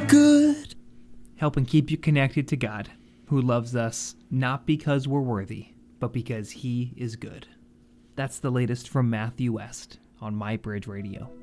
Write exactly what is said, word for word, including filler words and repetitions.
good. Helping keep you connected to God, who loves us not because we're worthy, but because he is good. That's the latest from Matthew West on My Bridge Radio.